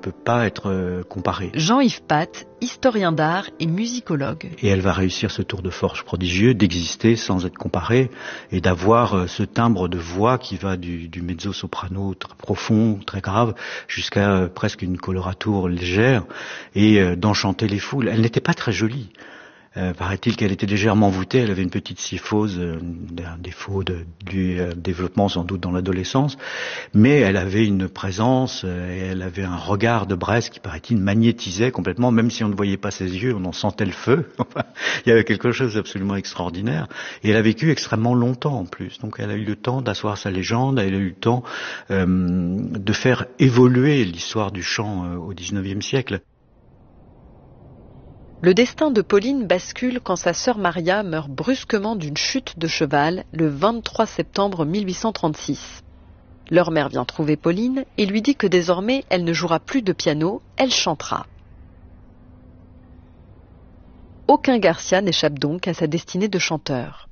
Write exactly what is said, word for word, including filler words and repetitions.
peut pas être euh, comparée. Jean-Yves Path, historien d'art et musicologue. Et elle va réussir ce tour de force prodigieux d'exister sans être comparée et d'avoir euh, ce timbre de voix qui va du, du mezzo-soprano très profond, très grave, jusqu'à euh, presque une colorature légère et euh, d'enchanter les foules. Elle n'était pas très jolie. Euh, paraît-il qu'elle était légèrement voûtée, elle avait une petite syphose, euh, un défaut de, du euh, développement sans doute dans l'adolescence, mais elle avait une présence, euh, et elle avait un regard de Brest qui, paraît-il, magnétisait complètement, même si on ne voyait pas ses yeux, on en sentait le feu. Enfin, il y avait quelque chose d'absolument extraordinaire. Et elle a vécu extrêmement longtemps en plus, donc elle a eu le temps d'asseoir sa légende, elle a eu le temps euh, de faire évoluer l'histoire du chant euh, au dix-neuvième siècle. Le destin de Pauline bascule quand sa sœur Maria meurt brusquement d'une chute de cheval le vingt-trois septembre mille huit cent trente-six. Leur mère vient trouver Pauline et lui dit que désormais elle ne jouera plus de piano, elle chantera. Aucun Garcia n'échappe donc à sa destinée de chanteur.